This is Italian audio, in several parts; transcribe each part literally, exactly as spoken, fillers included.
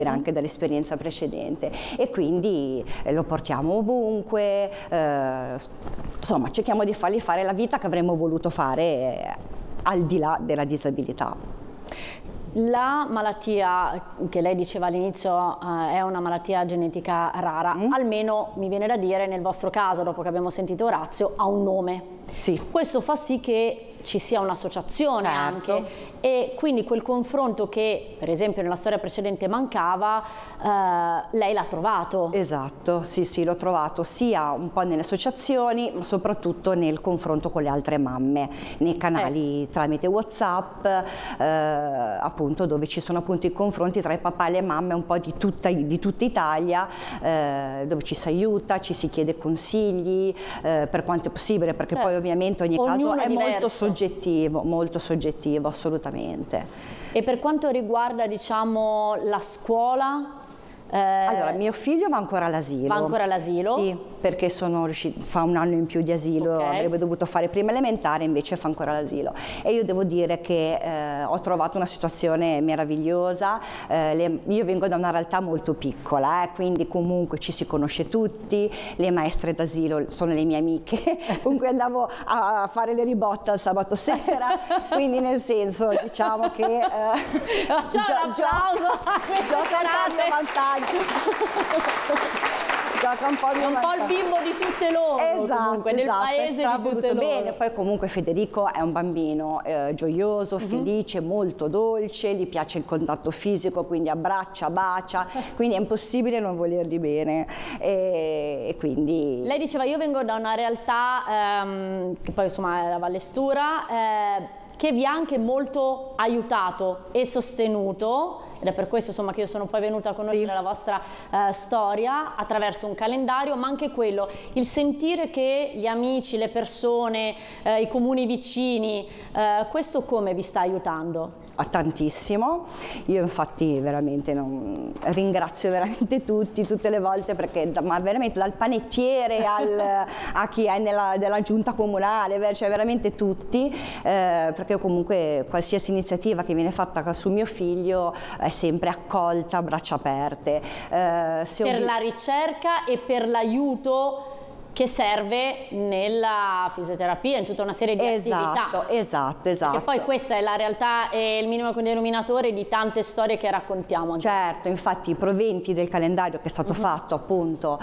anche dall'esperienza precedente, e quindi eh, lo portiamo ovunque, eh, insomma cerchiamo di fargli fare la vita che avremmo voluto fare eh, al di là della disabilità. La malattia che lei diceva all'inizio eh, è una malattia genetica rara, mm. almeno mi viene da dire nel vostro caso, dopo che abbiamo sentito Orazio, ha un nome. Sì. Questo fa sì che ci sia un'associazione, certo, anche, e quindi quel confronto che per esempio nella storia precedente mancava, eh, lei l'ha trovato. Esatto, sì sì, l'ho trovato sia un po' nelle associazioni, ma soprattutto nel confronto con le altre mamme, nei canali eh. tramite WhatsApp, eh, appunto, dove ci sono appunto i confronti tra i papà e le mamme un po' di tutta, di tutta Italia, eh, dove ci si aiuta, ci si chiede consigli, eh, per quanto è possibile, perché certo. poi ovviamente ogni Ognuno caso è, è molto soggettivo, molto soggettivo, assolutamente. E per quanto riguarda, diciamo, la scuola? Eh, allora, mio figlio va ancora all'asilo. Va ancora all'asilo? Sì, perché sono riuscito, fa un anno in più di asilo, okay. avrebbe dovuto fare prima elementare, invece fa ancora l'asilo. E io devo dire che eh, ho trovato una situazione meravigliosa, eh, le, io vengo da una realtà molto piccola, eh, quindi comunque ci si conosce tutti, le maestre d'asilo sono le mie amiche, comunque andavo a fare le ribotte al sabato sera, quindi nel senso diciamo che... Eh, Facciamo un applauso a queste serate! Vantaggio. Gioca un po', è un po' il bimbo di tutte loro, esatto, comunque, nel esatto, paese di tutte loro. Bene. Poi comunque Federico è un bambino eh, gioioso, uh-huh. felice, molto dolce, gli piace il contatto fisico, quindi abbraccia, bacia, quindi è impossibile non volergli bene. E, e quindi... Lei diceva, io vengo da una realtà, ehm, che poi insomma è la Vallestura, eh, che vi ha anche molto aiutato e sostenuto, ed è per questo insomma che io sono poi venuta a conoscere sì. la vostra eh, storia attraverso un calendario, ma anche quello, il sentire che gli amici, le persone, eh, i comuni vicini, eh, questo come vi sta aiutando? A tantissimo, io infatti veramente non, ringrazio veramente tutti, tutte le volte, perché ma veramente dal panettiere al, a chi è nella, nella giunta comunale, cioè veramente tutti, eh, perché comunque qualsiasi iniziativa che viene fatta su mio figlio è sempre accolta a braccia aperte. Eh, per la ricerca e per l'aiuto che serve nella fisioterapia, in tutta una serie di esatto, attività. Esatto, esatto. E poi questa è la realtà e il minimo denominatore di tante storie che raccontiamo. Certo, infatti i proventi del calendario che è stato uh-huh. fatto appunto,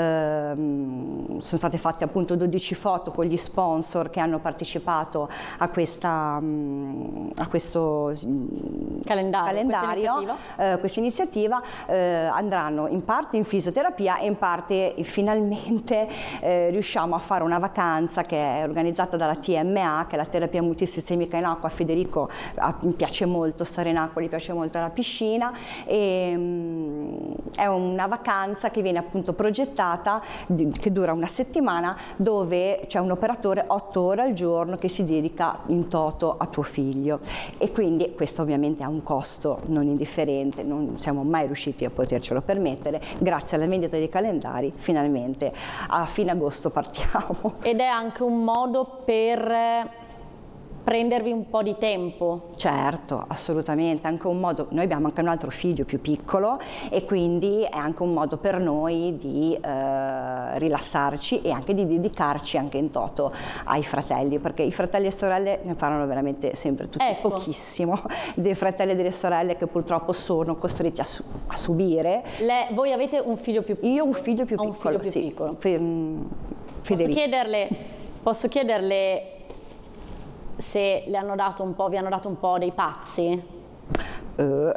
ehm, sono state fatte appunto dodici foto con gli sponsor che hanno partecipato a questa mh, a questo calendario, calendario questa iniziativa, eh, questa iniziativa eh, andranno in parte in fisioterapia e in parte eh, finalmente Eh, riusciamo a fare una vacanza che è organizzata dalla T M A, che è la terapia multisistemica in acqua. A Federico a, mi piace molto stare in acqua, gli piace molto la piscina, e mh, è una vacanza che viene appunto progettata, di, che dura una settimana, dove c'è un operatore otto ore al giorno che si dedica in toto a tuo figlio, e quindi questo ovviamente ha un costo non indifferente, non siamo mai riusciti a potercelo permettere. Grazie alla vendita dei calendari finalmente a fine agosto partiamo. Ed è anche un modo per prendervi un po' di tempo. Certo, assolutamente, anche un modo, noi abbiamo anche un altro figlio più piccolo e quindi è anche un modo per noi di eh, rilassarci e anche di dedicarci anche in toto ai fratelli, perché i fratelli e sorelle ne parlano veramente sempre tutti ecco. pochissimo, dei fratelli e delle sorelle che purtroppo sono costretti a, su a subire. Le, voi avete un figlio più piccolo? Io un figlio più un piccolo, figlio più sì. piccolo. Fe posso chiederle, posso chiederle se le hanno dato un po', vi hanno dato un po' dei pazzi? Uh,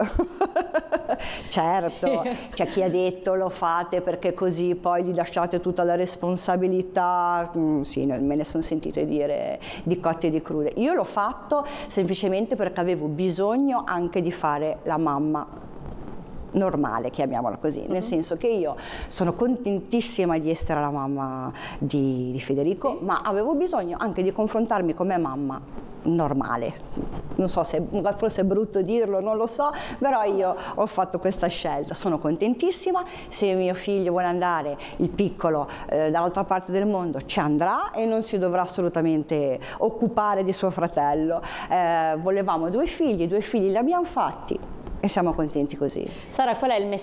certo, c'è chi ha detto lo fate perché così poi gli lasciate tutta la responsabilità, mm, sì, me ne sono sentite dire di cotte e di crude. Io l'ho fatto semplicemente perché avevo bisogno anche di fare la mamma normale, chiamiamola così, uh-huh. nel senso che io sono contentissima di essere la mamma di, di Federico, sì. ma avevo bisogno anche di confrontarmi come mamma normale, non so se forse è brutto dirlo, non lo so, però io ho fatto questa scelta, sono contentissima. Se mio figlio vuole andare, il piccolo, eh, dall'altra parte del mondo, ci andrà e non si dovrà assolutamente occupare di suo fratello. Eh, volevamo due figli, due figli li abbiamo fatti. e siamo contenti così. Sara, qual è il